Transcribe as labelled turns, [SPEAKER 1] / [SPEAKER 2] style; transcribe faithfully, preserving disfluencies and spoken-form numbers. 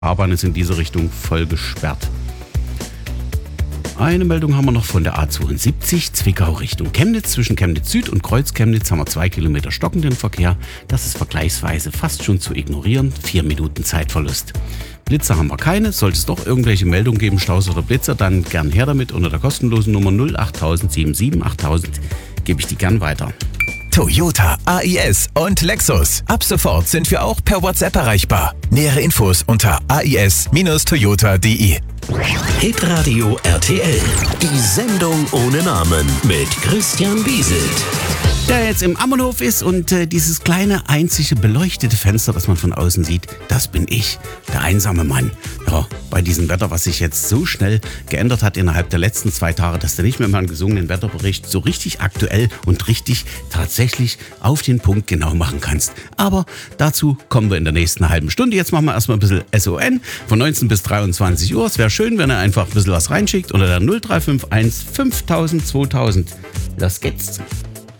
[SPEAKER 1] Fahrbahn ist in diese Richtung voll gesperrt. Eine Meldung haben wir noch von der A zweiundsiebzig, Zwickau Richtung Chemnitz. Zwischen Chemnitz Süd und Kreuz Chemnitz haben wir zwei Kilometer stockenden Verkehr. Das ist vergleichsweise fast schon zu ignorieren. Vier Minuten Zeitverlust. Blitzer haben wir keine. Sollte es doch irgendwelche Meldungen geben, Staus oder Blitzer, dann gern her damit unter der kostenlosen Nummer null acht tausend siebenundsiebzig achttausend. Gebe ich die gern weiter.
[SPEAKER 2] Toyota, A I S und Lexus. Ab sofort sind wir auch per WhatsApp erreichbar. Nähere Infos unter a i s Bindestrich toyota punkt d e.
[SPEAKER 3] Hitradio R T L. Die Sendung ohne Namen mit Christian Bieselt.
[SPEAKER 1] Der jetzt im Ammonhof ist und äh, dieses kleine, einzige beleuchtete Fenster, das man von außen sieht, das bin ich, der einsame Mann. Ja, bei diesem Wetter, was sich jetzt so schnell geändert hat innerhalb der letzten zwei Tage, dass du nicht mehr mal einen gesungenen Wetterbericht so richtig aktuell und richtig tatsächlich auf den Punkt genau machen kannst. Aber dazu kommen wir in der nächsten halben Stunde. Jetzt machen wir erstmal ein bisschen S O N von neunzehn bis dreiundzwanzig Uhr. Es wäre schön, wenn ihr einfach ein bisschen was reinschickt unter der null drei fünf eins fünftausend zweitausend. Los geht's.